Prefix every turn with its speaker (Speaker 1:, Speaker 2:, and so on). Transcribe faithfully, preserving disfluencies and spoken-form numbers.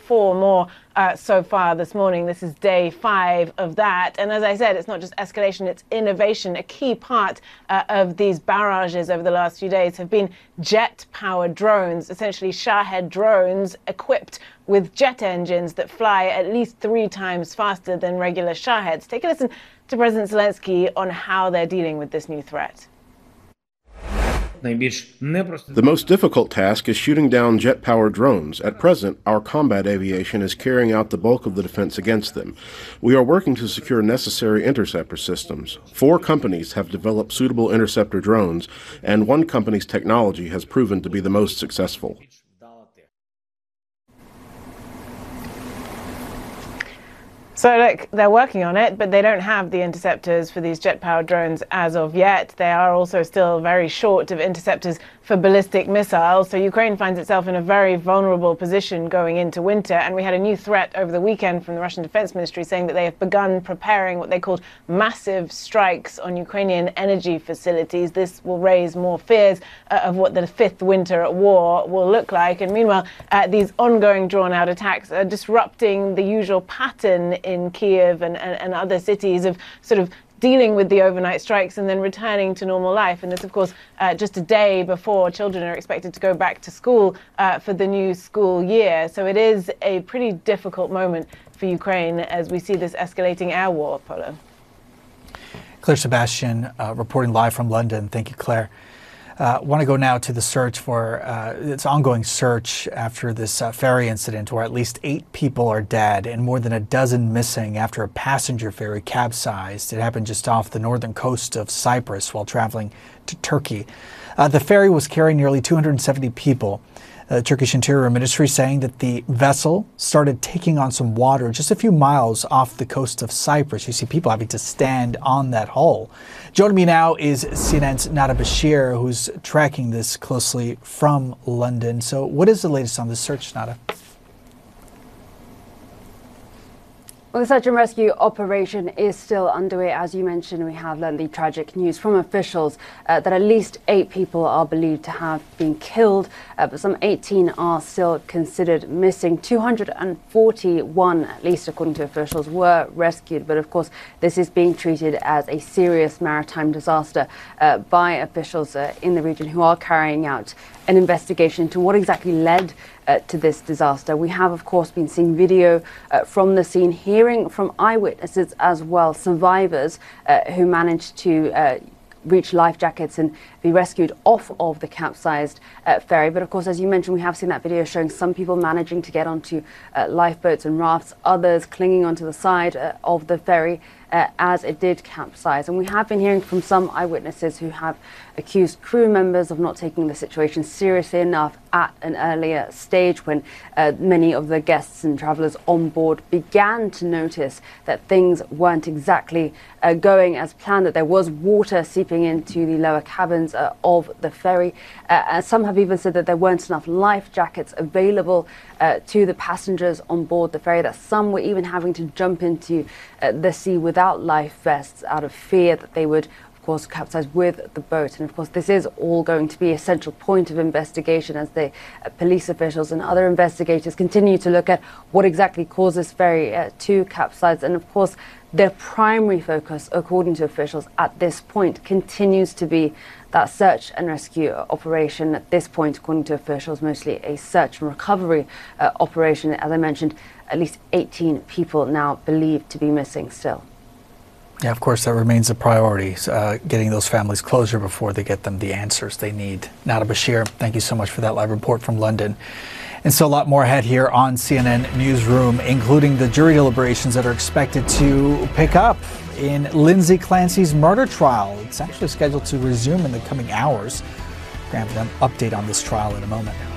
Speaker 1: four more uh, so far this morning. This is day five of that. And as I said, it's not just escalation, it's innovation. A key part uh, of these barrages over the last few days have been jet-powered drones, essentially Shahed drones equipped with jet engines that fly at least three times faster than regular Shaheds. Take a listen to President Zelensky on how they're dealing with this new threat.
Speaker 2: The most difficult task is shooting down jet-powered drones. At present, our combat aviation is carrying out the bulk of the defense against them. We are working to secure necessary interceptor systems. Four companies have developed suitable interceptor drones, and one company's technology has proven to be the most successful.
Speaker 1: So look, they're working on it, but they don't have the interceptors for these jet-powered drones as of yet. They are also still very short of interceptors for ballistic missiles. So Ukraine finds itself in a very vulnerable position going into winter. And we had a new threat over the weekend from the Russian Defense Ministry saying that they have begun preparing what they called massive strikes on Ukrainian energy facilities. This will raise more fears uh, of what the fifth winter at war will look like. And meanwhile, uh, these ongoing drawn-out attacks are disrupting the usual pattern in Kiev and, and, and other cities of sort of dealing with the overnight strikes and then returning to normal life. And this, of course, uh, just a day before children are expected to go back to school uh, for the new school year. So it is a pretty difficult moment for Ukraine as we see this escalating air war, Polo.
Speaker 3: Claire Sebastian uh, reporting live from London. Thank you, Claire. I uh, want to go now to the search for uh, its ongoing search after this uh, ferry incident where at least eight people are dead and more than a dozen missing after a passenger ferry capsized. It happened just off the northern coast of Cyprus while traveling to Turkey. Uh, the ferry was carrying nearly two hundred seventy people. The Turkish Interior Ministry saying that the vessel started taking on some water just a few miles off the coast of Cyprus. You see people having to stand on that hull. Joining me now is C N N's Nada Bashir, who's tracking this closely from London. So what is the latest on this search, Nada?
Speaker 4: Well, the search and rescue operation is still underway. As you mentioned, we have learned the tragic news from officials uh, that at least eight people are believed to have been killed, uh, but some eighteen are still considered missing. two hundred forty-one, at least according to officials, were rescued. But of course, this is being treated as a serious maritime disaster uh, by officials uh, in the region who are carrying out an investigation into what exactly led uh, to this disaster. We have, of course, been seeing video uh, from the scene, hearing from eyewitnesses as well, survivors uh, who managed to uh, reach life jackets and be rescued off of the capsized uh, ferry. But of course, as you mentioned, we have seen that video showing some people managing to get onto uh, lifeboats and rafts, others clinging onto the side uh, of the ferry uh, as it did capsize. And we have been hearing from some eyewitnesses who have accused crew members of not taking the situation seriously enough at an earlier stage when uh, many of the guests and travellers on board began to notice that things weren't exactly uh, going as planned, that there was water seeping into the lower cabins uh, of the ferry. Uh, and some have even said that there weren't enough life jackets available uh, to the passengers on board the ferry, that some were even having to jump into uh, the sea without life vests out of fear that they would of course capsize with the boat. And of course this is all going to be a central point of investigation as the uh, police officials and other investigators continue to look at what exactly caused this ferry uh, to capsize. And of course their primary focus, according to officials at this point, continues to be that search and rescue operation. At this point, according to officials, mostly a search and recovery uh, operation. As I mentioned, at least eighteen people now believed to be missing still.
Speaker 3: Yeah, of course, that remains a priority, uh, getting those families closure before they get them the answers they need. Nada Bashir, thank you so much for that live report from London. And so a lot more ahead here on C N N Newsroom, including the jury deliberations that are expected to pick up in Lindsay Clancy's murder trial. It's actually scheduled to resume in the coming hours. We're going to have an update on this trial in a moment.